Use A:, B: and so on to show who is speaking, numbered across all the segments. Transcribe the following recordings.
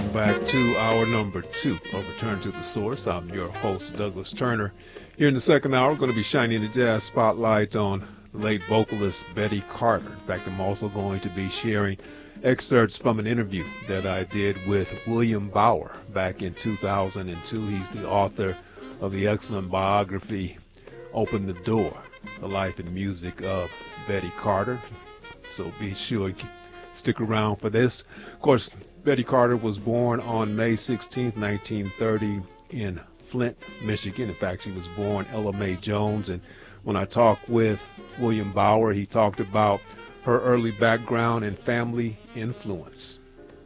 A: Welcome back to hour number 2 of Return to the Source. I'm your host, Douglas Turner. Here in the second hour, we're going to be shining the jazz spotlight on the late vocalist Betty Carter. In fact, I'm also going to be sharing excerpts from an interview that I did with William Bower back in 2002. He's the author of the excellent biography, Open the Door, The Life and Music of Betty Carter. So be sure to stick around for this. Of course, Betty Carter was born on May 16, 1930 in Flint, Michigan. In fact, she was born Ella Mae Jones. And when I talked with William Bower, he talked about her early background and family influence.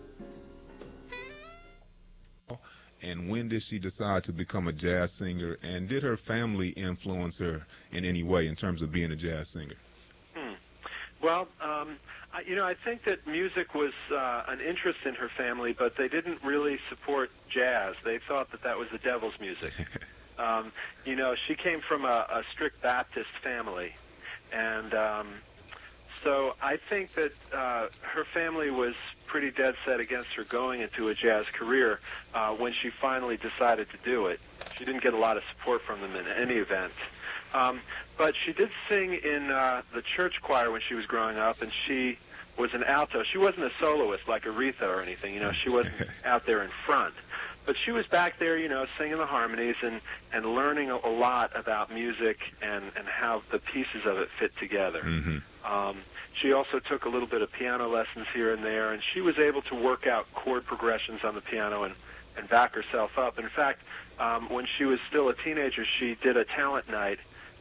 B: And when did she decide to become a jazz singer? And did her family influence her in any way in terms of being a jazz singer?
C: Well, I think that music was an interest in her family, but they didn't really support jazz. They thought that that was the devil's music. She came from a strict Baptist family, and so I think that her family was pretty dead set against her going into a jazz career when she finally decided to do it. She didn't get a lot of support from them in any event. But she did sing in the church choir when she was growing up, and she was an alto. She wasn't a soloist like Aretha or anything, she wasn't out there in front. But she was back there, singing the harmonies and learning a lot about music and how the pieces of it fit together.
B: Mm-hmm.
C: She also took a little bit of piano lessons here and there, and she was able to work out chord progressions on the piano and back herself up. In fact, when she was still a teenager, she did a talent night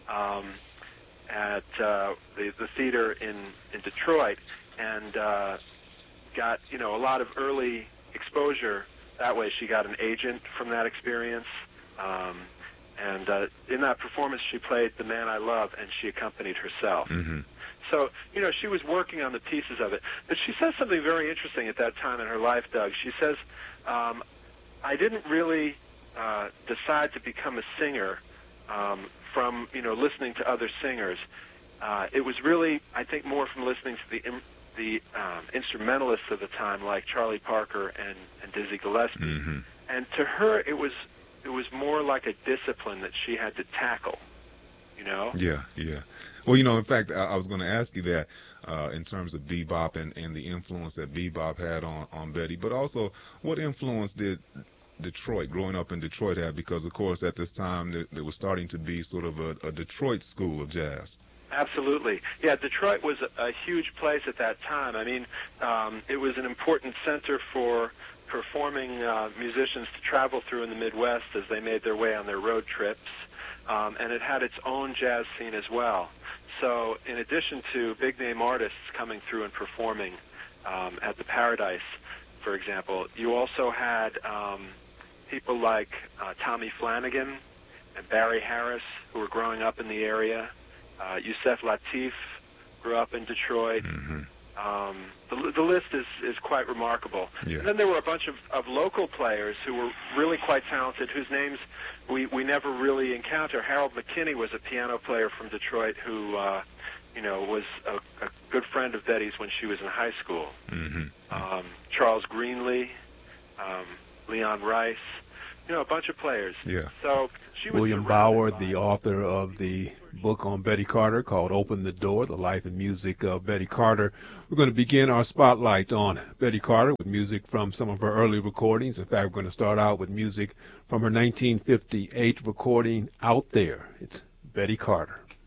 C: at the theater in Detroit, and got a lot of early exposure. That way she got an agent from that experience, and in that performance she played The Man I Love, and she accompanied herself.
B: Mm-hmm.
C: So, she was working on the pieces of it. But she says something very interesting at that time in her life, Doug. She says, I didn't really decide to become a singer from listening to other singers. It was really, I think, more from listening to the instrumentalists of the time, like Charlie Parker and Dizzy Gillespie.
B: Mm-hmm.
C: And to her, it was more like a discipline that she had to tackle.
B: Yeah. Well, in fact, I was going to ask you that in terms of bebop and the influence that bebop had on Betty, but also what influence did Detroit, growing up in Detroit, have? Because, of course, at this time, there was starting to be sort of a Detroit school of jazz.
C: Absolutely. Yeah, Detroit was a huge place at that time. I mean, it was an important center for performing musicians to travel through in the Midwest as they made their way on their road trips. And it had its own jazz scene as well. So in addition to big-name artists coming through and performing at the Paradise, for example, you also had people like Tommy Flanagan and Barry Harris, who were growing up in the area. Yusef Lateef grew up in Detroit.
B: Mm-hmm.
C: The list is quite remarkable.
B: Yeah.
C: And then there were a bunch of local players who were really quite talented, whose names we never really encounter. Harold McKinney was a piano player from Detroit who was a good friend of Betty's when she was in high school.
B: Mm-hmm.
C: Charles Greenlee, Leon Rice, a bunch of players.
B: Yeah.
C: So she was
A: William Bower, the author of the book on Betty Carter called Open the Door, The Life and Music of Betty Carter. We're going to begin our spotlight on Betty Carter with music from some of her early recordings. In fact, we're going to start out with music from her 1958 recording, Out There. It's Betty Carter.